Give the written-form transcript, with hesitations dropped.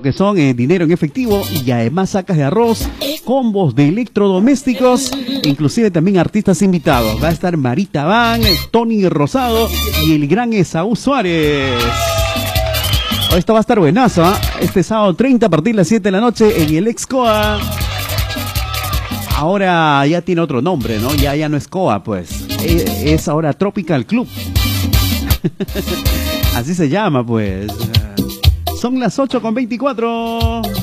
que son dinero en efectivo y además sacas de arroz, combos de electrodomésticos, inclusive también artistas invitados. Va a estar Marita Van, Tony Rosado y el gran Esaú Suárez. Esto va a estar buenazo, ¿eh? Este sábado 30 a partir de las 7 de la noche en el Ex-Coa. Ahora ya tiene otro nombre, ¿no? Ya no es Coa, pues. Es ahora Tropical Club. Así se llama, pues. Son las 8:24.